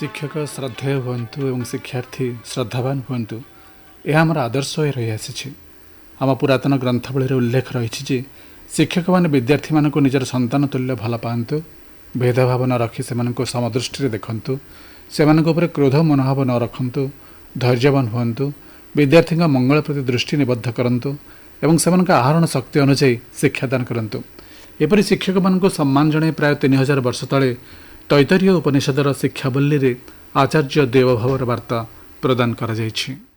शिक्षक श्रद्धेय हुअन्तु एवं शिक्षार्थी श्रद्धावान हुअन्तु यह आमर आदर्श रही आसी। आम पुरातन ग्रंथावली उल्लेख रही शिक्षक मैंने विद्यार्थी मानक निजर संतान तुल्य भल पातु, भेदभाव न रखी से समदृष्टि देखु, से क्रोध मनोभाव न रखु, धैर्यवान हुअन्तु, विद्यार्थी मंगल प्रति दृष्टि निबद्ध करंतु एवं से आहरण शक्ति अनुଯାयी शिक्षादान करंतु। एपरि शिक्षक मानक सम्मान जणाई प्राय 3000 वर्ष तले तैतरीय उपनिषदर शिक्षावल्ली रे आचार्य देवभावर वार्ता प्रदान करा जायछि।